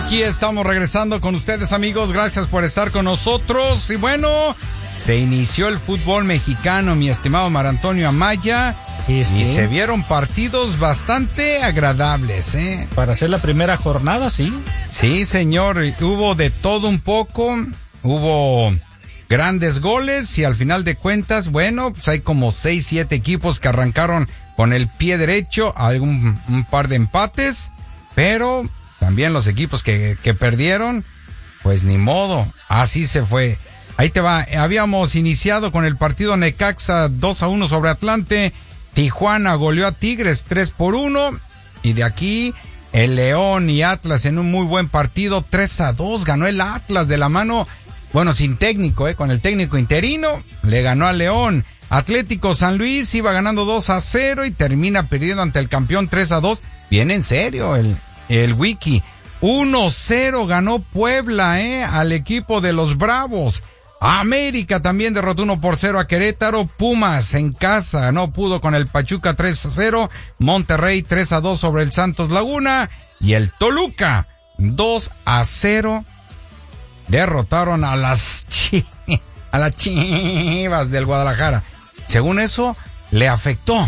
Aquí estamos regresando con ustedes, amigos. Gracias por estar con nosotros. Y bueno, se inició el fútbol mexicano, mi estimado Marantonio Amaya. Y se vieron partidos bastante agradables, ¿eh? Para hacer la primera jornada, sí. Sí, señor. Hubo de todo un poco. Hubo grandes goles y al final de cuentas, bueno, pues hay como 6, 7 equipos que arrancaron con el pie derecho, un par de empates, pero también los equipos que perdieron, pues ni modo, así se fue. Ahí te va, habíamos iniciado con el partido Necaxa 2-1 sobre Atlante, Tijuana goleó a Tigres 3-1, y de aquí el León y Atlas en un muy buen partido, 3-2, ganó el Atlas de la mano, bueno, sin técnico, con el técnico interino, le ganó al León. Atlético San Luis iba ganando 2-0 y termina perdiendo ante el campeón 3-2. Viene en serio el Wiki. 1-0 ganó Puebla, al equipo de los Bravos. América también derrotó 1-0 a Querétaro. Pumas en casa no pudo con el Pachuca 3-0. Monterrey 3-2 sobre el Santos Laguna. Y el Toluca 2-0. Derrotaron a las Chivas del Guadalajara. Según eso, le afectó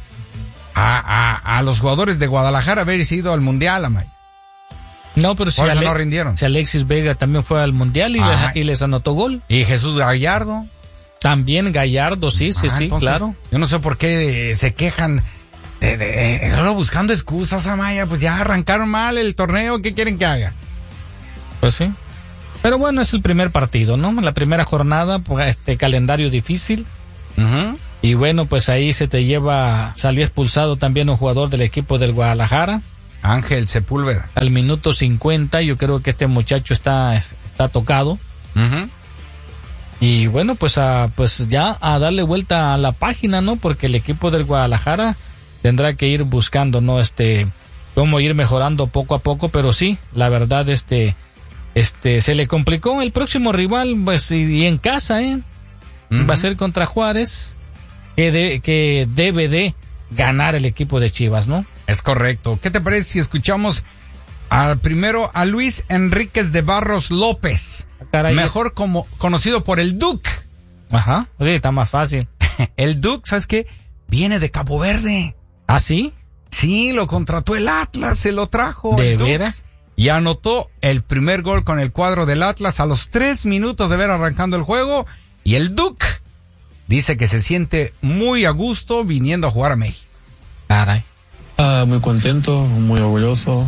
a los jugadores de Guadalajara haber ido al Mundial, Amay. No, pero si no rindieron. Si Alexis Vega también fue al Mundial y les anotó gol. Y Jesús Gallardo. También Gallardo, sí, entonces, claro. Yo no sé por qué se quejan buscando excusas, Amaya. Pues ya arrancaron mal el torneo, ¿qué quieren que haga? Pues sí. Pero bueno, es el primer partido, ¿no? La primera jornada, pues calendario difícil. Uh-huh. Y bueno, pues ahí salió expulsado también un jugador del equipo del Guadalajara. Ángel Sepúlveda. Al minuto 50, yo creo que este muchacho está tocado. Uh-huh. Y bueno, pues ya a darle vuelta a la página, ¿no? Porque el equipo del Guadalajara tendrá que ir buscando, ¿no? Cómo ir mejorando poco a poco, pero sí, la verdad, se le complicó el próximo rival, pues, y en casa, Uh-huh. va a ser contra Juárez, que debe de ganar el equipo de Chivas, ¿no? Es correcto. ¿Qué te parece si escuchamos primero a Luis Enríquez de Barros López? Caray, mejor conocido por el Duke. Ajá, sí, está más fácil. El Duke, ¿sabes qué? Viene de Cabo Verde. ¿Ah, sí? Sí, lo contrató el Atlas, se lo trajo. ¿De veras? Y anotó el primer gol con el cuadro del Atlas a los 3 minutos de ver arrancando el juego. Y el Duke dice que se siente muy a gusto viniendo a jugar a México. Caray. Muy contento, muy orgulloso.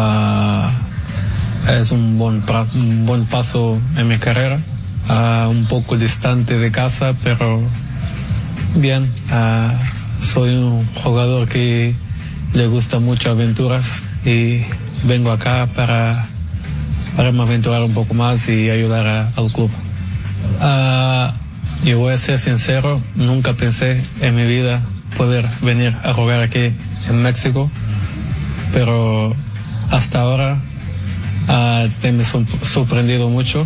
Es un buen paso en mi carrera. Un poco distante de casa, pero bien. Soy un jugador que le gusta mucho aventuras y vengo acá para me aventurar un poco más y ayudar al club. Yo voy a ser sincero, nunca pensé en mi vida poder venir a jugar aquí en México, pero hasta ahora me he sorprendido mucho.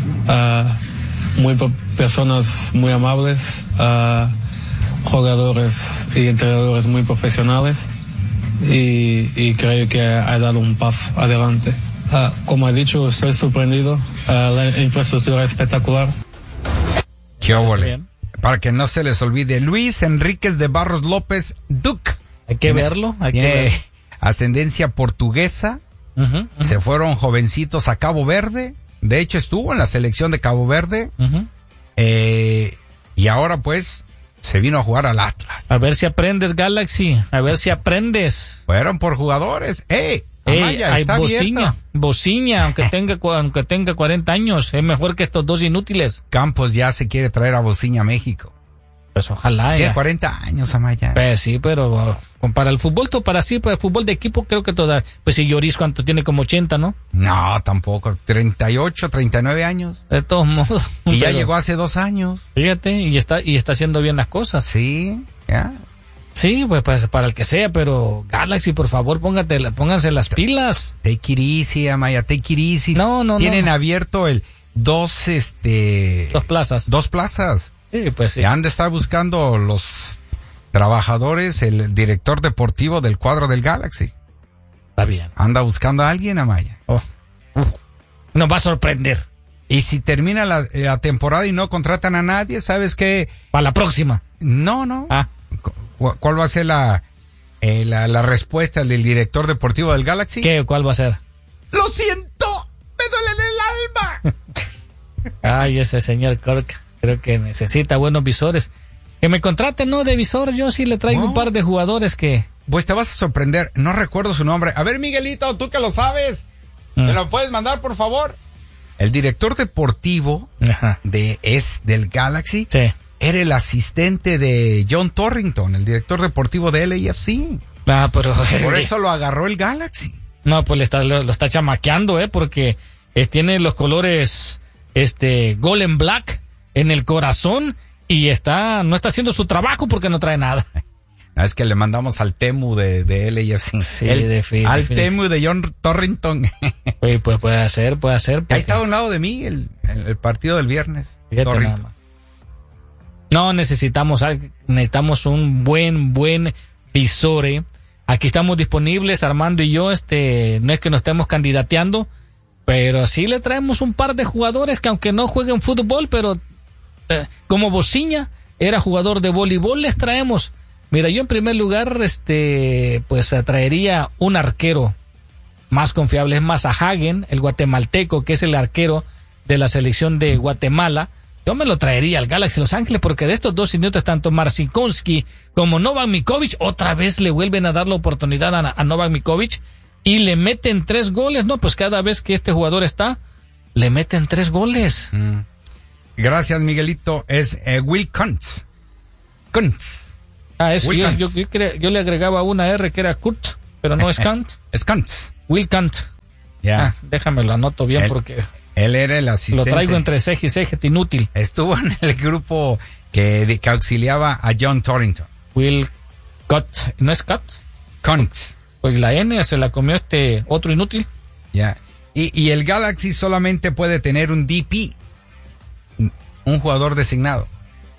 Personas muy amables, jugadores y entrenadores muy profesionales, y creo que ha dado un paso adelante. Como he dicho, estoy sorprendido. La infraestructura es espectacular. ¡Qué óvole! Para que no se les olvide, Luis Enríquez de Barros López Duque. Hay que verlo. Tiene ascendencia portuguesa. Uh-huh. Se fueron jovencitos a Cabo Verde. De hecho, estuvo en la selección de Cabo Verde. Uh-huh. Y ahora, pues, se vino a jugar al Atlas. A ver si aprendes, Galaxy. A ver si aprendes. Fueron por jugadores. Amaya, hay está Bociña, aunque tenga 40 años, es mejor que estos dos inútiles. Campos ya se quiere traer a Bociña a México. Pues ojalá. Tiene 40 años, Amaya. Pues sí, pero para el fútbol, para el fútbol de equipo, creo que toda, pues si Lloris, ¿cuánto tiene? Como 80, ¿no? No, tampoco. 38, 39 años. De todos modos. Y ya llegó hace 2 años. Fíjate, y está haciendo bien las cosas. Sí, ya. Sí, pues para el que sea, pero Galaxy, por favor, pónganse las pilas. Take it easy, Amaya, take it easy. No. Tienen abierto dos plazas. 2 plazas. Sí, pues sí. Y han de estar buscando los trabajadores, el director deportivo del cuadro del Galaxy. Está bien. Anda buscando a alguien, Amaya. Oh. Nos va a sorprender. Y si termina la temporada y no contratan a nadie, ¿sabes qué? Para la próxima. No. Ah. ¿Cuál va a ser la respuesta del director deportivo del Galaxy? ¿Cuál va a ser? ¡Lo siento! ¡Me duele en el alma! Ay, ese señor Kirk creo que necesita buenos visores. Que me contraten, ¿no? De visor, yo sí le traigo un par de jugadores que... Pues te vas a sorprender, no recuerdo su nombre. A ver, Miguelito, tú que lo sabes, ¿me lo puedes mandar, por favor? El director deportivo del Galaxy era el asistente de John Torrington, el director deportivo de LAFC. Ah, pero... Por eso lo agarró el Galaxy. No, pues lo está chamaqueando, porque tiene los colores Golden Black en el corazón y no está haciendo su trabajo porque no trae nada. Es que le mandamos al Temu de LAFC. Sí, al Temu de John Torrington. Pues puede ser. Ahí estaba a un lado de mí el partido del viernes. Fíjate nada más. No, necesitamos un buen visor. Aquí estamos disponibles, Armando y yo. No es que nos estemos candidateando, pero sí le traemos un par de jugadores que aunque no jueguen fútbol, pero como Bociña era jugador de voleibol, les traemos. Mira, yo en primer lugar, pues traería un arquero más confiable, es más a Hagen, el guatemalteco, que es el arquero de la selección de Guatemala. Yo me lo traería al Galaxy Los Ángeles porque de estos dos idiotas, tanto Marcinkonski como Novak Mikovic, otra vez le vuelven a dar la oportunidad a Novak Mikovic y le meten 3 goles, ¿no? Pues cada vez que este jugador está, le meten 3 goles. Gracias, Miguelito. Es Will Kuntz. Eso, yo le agregaba una R que era Kurt, pero no es Kuntz. Es Kuntz. Will Kuntz. Ya. Déjame lo anoto bien porque... Él era el asistente. Lo traigo entre ceja y ceja, inútil. Estuvo en el grupo que auxiliaba a John Torrington. Will Kuntz. ¿No es Kuntz? Kuntz. Pues la N se la comió otro inútil. Ya. Y el Galaxy solamente puede tener un DP. Un jugador designado.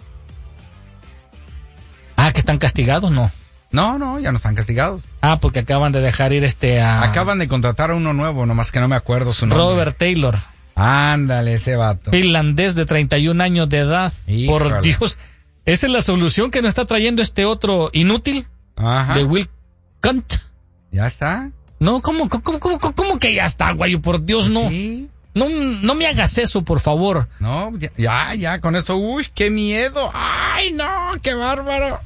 Que están castigados, ¿no? No, ya no están castigados. Porque acaban de dejar ir Acaban de contratar a uno nuevo, nomás que no me acuerdo su nombre. Robert Taylor. Ándale, ese vato. Finlandés de 31 años de edad. Híjole. Por Dios. ¿Esa es la solución que nos está trayendo otro inútil? Ajá. De Will Kuntz. ¿Ya está? No, ¿cómo que ya está, güey? Por Dios, no. Sí. No me hagas eso, por favor. No, ya, con eso, qué miedo. Ay, no, qué bárbaro.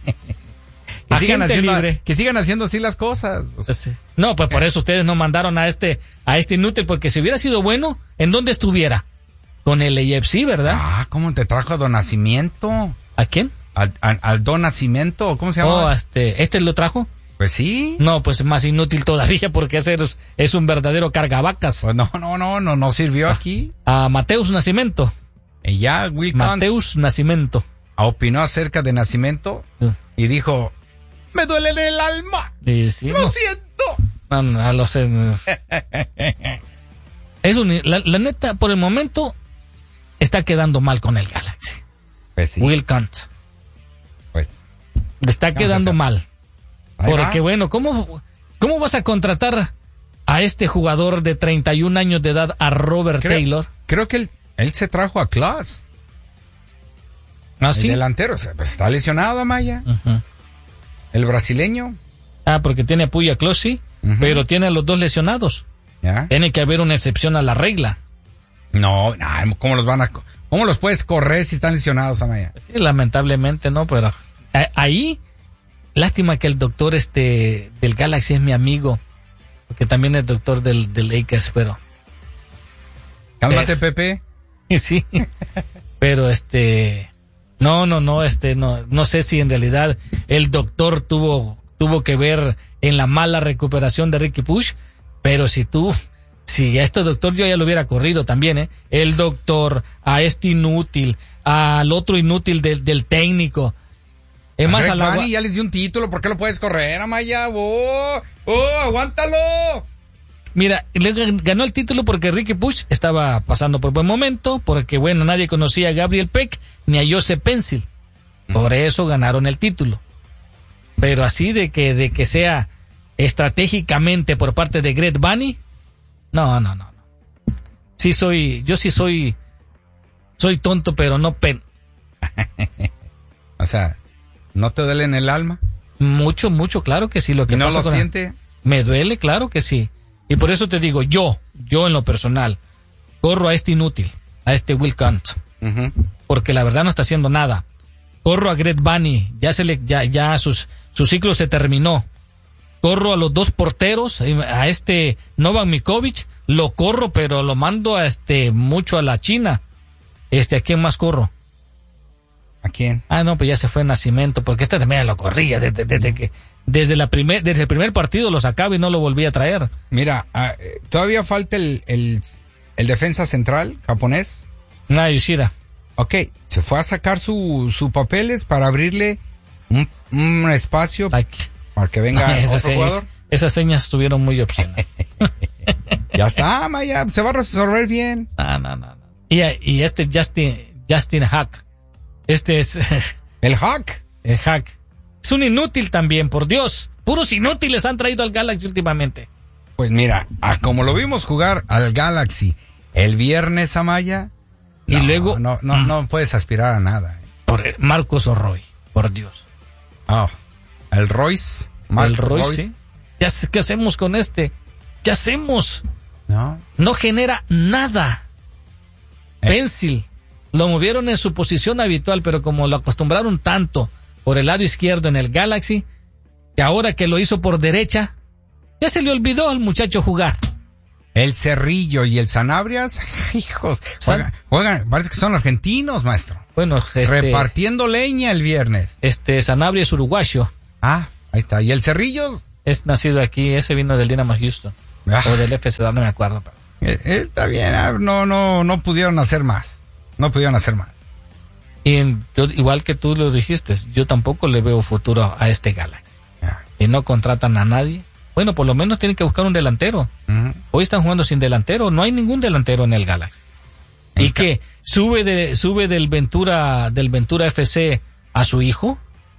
Que sigan haciendo así las cosas. No, pues por eso ustedes no mandaron a este inútil, porque si hubiera sido bueno, ¿en dónde estuviera? Con el AFC, ¿verdad? ¿Cómo te trajo a Don Nacimiento? ¿A quién? Al Don Nacimiento, ¿cómo se llama? ¿Este lo trajo? Pues sí. No, pues más inútil todavía, porque ese es un verdadero cargavacas. Pues no sirvió aquí. A Mateus Nascimento. Y ya Will Kuntz Mateus Nascimento. Opinó acerca de Nacimiento y dijo... ¡Me duele en el alma! Sí, ¡Lo siento! No lo sé. La neta, por el momento, está quedando mal con el Galaxy. Pues sí. Will Kuntz. Pues. Le está quedando mal. Porque bueno, ¿cómo vas a contratar a este jugador de 31 años de edad, a Robert Taylor? Creo que él se trajo a Klaas. ¿Ah, sí? El delantero. Pues está lesionado, Amaya. Uh-huh. El brasileño. Porque tiene a Puya Closi, pero tiene a los dos lesionados. ¿Ya? Tiene que haber una excepción a la regla. No, ¿cómo los puedes correr si están lesionados, Amaya? Sí, lamentablemente no, pero ahí, lástima que el doctor del Galaxy es mi amigo, porque también es doctor del Lakers, pero... Cálmate, Pepe. Sí, pero no sé si en realidad el doctor tuvo que ver en la mala recuperación de Ricky Puig, pero si a este doctor yo ya lo hubiera corrido también, el doctor, a este inútil, al otro inútil del técnico. Es más, a la ya les dio un título, ¿por qué lo puedes correr, Amaya? ¡Aguántalo! Mira, ganó el título porque Ricky Puig estaba pasando por buen momento, porque bueno, nadie conocía a Gabriel Peck ni a Joseph Pencil. Por eso ganaron el título. Pero así de que sea estratégicamente por parte de Greg Bunny, no. soy tonto, pero no O sea, ¿no te duele en el alma? Mucho, claro que sí. Lo que ¿Y no pasa lo siente? Me duele, claro que sí. Y por eso te digo, yo en lo personal, corro a este inútil, a este Will Kant, porque la verdad no está haciendo nada. Corro a Greg Bunny, ya su ciclo se terminó. Corro a los dos porteros, a este Novak Mikovic, lo corro, pero lo mando mucho a la China. ¿A quién más corro? ¿A quién? No, pues ya se fue Nacimiento, porque también lo corría desde el primer partido lo sacaba y no lo volvía a traer. Mira, todavía falta el defensa central japonés. Yoshida. Ok, se fue a sacar sus papeles para abrirle un espacio para que venga otro jugador. Esas señas estuvieron muy obscenas. Ya está, Maya, se va a resolver bien. No. Y este Justin Hack. Este es... ¿El Hack? El Hack. Es un inútil también, por Dios. Puros inútiles han traído al Galaxy últimamente. Pues mira, como lo vimos jugar al Galaxy el viernes, Amaya, y luego... No puedes aspirar a nada. Por Marcos Roy, por Dios. El Royce. El Royce, sí. ¿Qué hacemos con este? ¿Qué hacemos? No genera nada. Pencil. Lo movieron en su posición habitual, pero como lo acostumbraron tanto por el lado izquierdo en el Galaxy, que ahora que lo hizo por derecha, ya se le olvidó al muchacho jugar. El Cerrillo y el Sanabria, hijos, juegan, parece que son argentinos, maestro. Bueno, repartiendo leña el viernes. Sanabria es uruguayo. Ahí está. ¿Y el Cerrillo? Es nacido aquí, ese vino del Dynamo Houston. O del FC, no me acuerdo. Está bien, no pudieron hacer más. Y igual que tú lo dijiste, yo tampoco le veo futuro a este Galaxy. Y no contratan a nadie. Bueno, por lo menos tienen que buscar un delantero. Hoy están jugando sin delantero, no hay ningún delantero en el Galaxy. ¿Y qué? ¿Sube del Ventura FC a su hijo?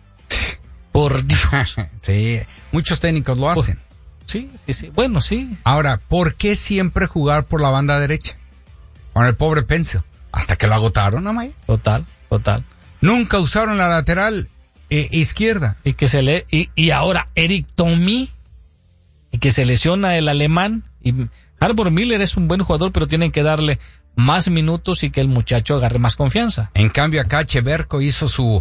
Por Dios. Sí, muchos técnicos lo hacen. Sí. Bueno, sí. Ahora, ¿por qué siempre jugar por la banda derecha? Con el pobre Pencil. Hasta que lo agotaron, Amaya. Total. Nunca usaron la lateral izquierda. Y ahora Eric Tommy, y que se lesiona el alemán. Y Harbour Miller es un buen jugador, pero tienen que darle más minutos y que el muchacho agarre más confianza. En cambio acá Cheverko hizo su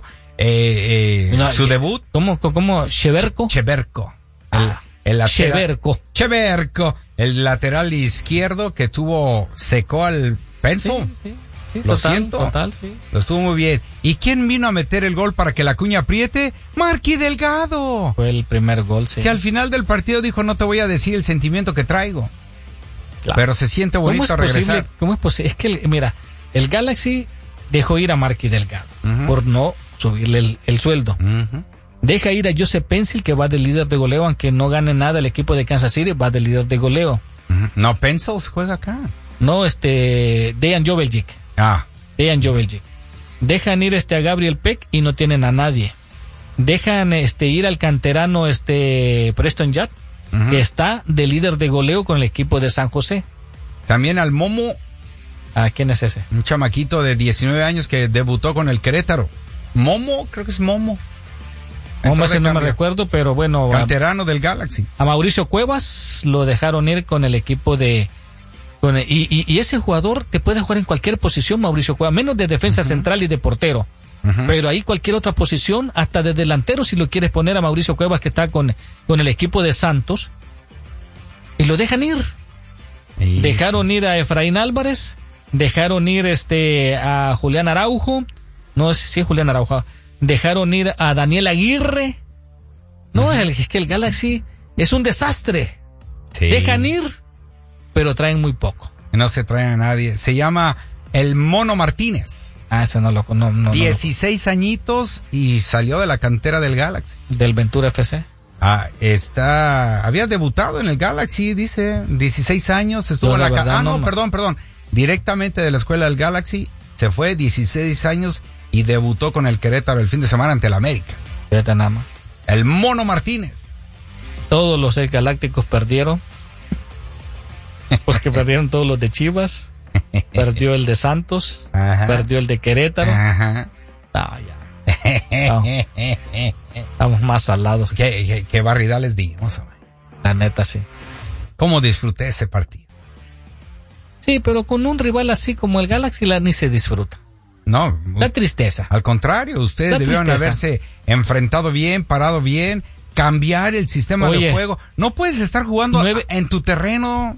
debut. ¿Cómo? ¿Cheverko? Cheverko. El lateral. Cheverko. El lateral izquierdo que secó al Pencil. Sí. Lo siento. Total, sí. Lo estuvo muy bien. ¿Y quién vino a meter el gol para que la cuña apriete? Marky Delgado. Fue el primer gol, sí. Que al final del partido dijo, no te voy a decir el sentimiento que traigo. Claro. Pero se siente bonito regresar. ¿Cómo es posible? Es que, mira, el Galaxy dejó ir a Marky Delgado por no subirle el sueldo. Deja ir a Joseph Pencil, que va de líder de goleo, aunque no gane nada el equipo de Kansas City, va de líder de goleo. No, Pencil juega acá. No, Dejan Joveljic. Dejan Joveljic. Dejan ir a Gabriel Peck y no tienen a nadie. Dejan ir al canterano Preston Judd, que está de líder de goleo con el equipo de San José. También al Momo. ¿Quién es ese? Un chamaquito de 19 años que debutó con el Querétaro. Momo, creo que es Momo. Ese no me recuerdo, pero bueno. Canterano del Galaxy. A Mauricio Cuevas lo dejaron ir con el equipo de... Y ese jugador te puede jugar en cualquier posición, Mauricio Cuevas, menos de defensa central y de portero. Pero ahí cualquier otra posición, hasta de delantero, si lo quieres poner a Mauricio Cuevas, que está con el equipo de Santos, y lo dejan ir. Dejaron ir a Efraín Álvarez, dejaron ir a Julián Araujo, Julián Araujo, dejaron ir a Daniel Aguirre. Es que el Galaxy es un desastre. Dejan ir, pero traen muy poco. No se traen a nadie. Se llama el Mono Martínez. Ese no lo conozco. 16 añitos y salió de la cantera del Galaxy. Del Ventura FC. Había debutado en el Galaxy, dice, 16 años, estuvo en la perdón. Directamente de la escuela del Galaxy, se fue 16 años y debutó con el Querétaro el fin de semana ante el América. Fíjate nada más. El Mono Martínez. Todos los galácticos perdieron. Porque perdieron todos los de Chivas. perdió el de Santos, Ajá. perdió el de Querétaro. Ajá. No, ya. No. Estamos más salados. ¿Qué barrida les dimos, hombre? La neta, sí. ¿Cómo disfruté ese partido? Sí, pero con un rival así como el Galaxy ni se disfruta. No. Da tristeza. Al contrario, ustedes Da debieron tristeza. haberse enfrentado bien, parado bien, cambiar el sistema Oye, de juego. No puedes estar jugando en tu terreno.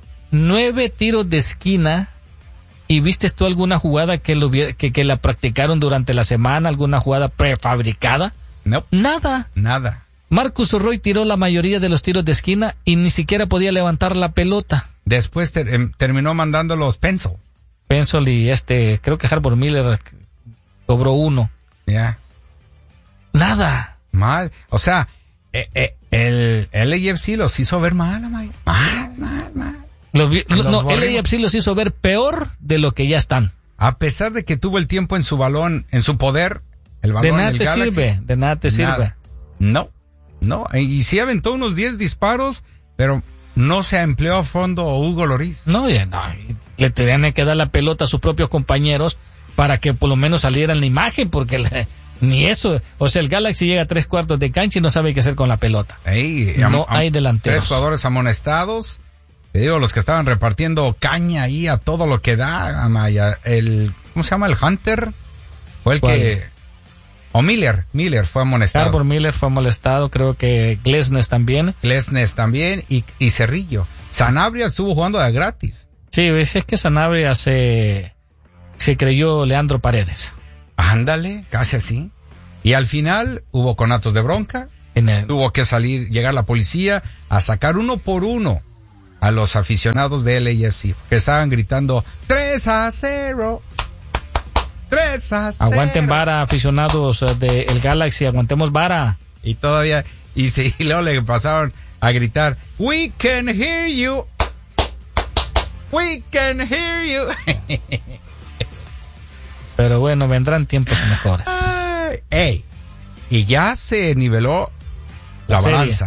9 tiros de esquina. ¿Y viste tú alguna jugada que la practicaron durante la semana? ¿Alguna jugada prefabricada? No. Nada. Nada. Marcus Roy tiró la mayoría de los tiros de esquina y ni siquiera podía levantar la pelota. Después terminó mandando los pencil. Pencil y creo que Harbor Miller cobró 1. Ya. Nada. Mal. O sea, el LAFC los hizo ver mal, Amaya. Mal. El AFC los hizo ver peor de lo que ya están. A pesar de que tuvo el tiempo en su balón, en su poder, el balón De nada del te Galaxy, sirve, de nada te sirve. No. Y sí aventó unos 10 disparos, pero no se empleó a fondo Hugo Lloris. No, le tenían que dar la pelota a sus propios compañeros para que por lo menos saliera en la imagen, porque ni eso. O sea, el Galaxy llega a 3/4 de cancha y no sabe qué hacer con la pelota. No hay delanteros. 3 jugadores amonestados. Te digo, los que estaban repartiendo caña ahí a todo lo que da, Amaya. ¿Cómo se llama? El Hunter. Fue el ¿Cuál? Miller fue amonestado. Harbor Miller fue molestado, creo que Glesnes también. Y Cerrillo. Sanabria estuvo jugando de gratis. Sí, es que Sanabria se creyó Leandro Paredes. Ándale, casi así. Y al final hubo conatos de bronca. Tuvo que llegar la policía a sacar uno por uno a los aficionados de LAFC, que estaban gritando 3-0. 3-0. Aguanten vara, aficionados del Galaxy, aguantemos vara. Y luego le pasaron a gritar, "We can hear you. We can hear you." Pero bueno, vendrán tiempos mejores. Y ya se niveló la balanza.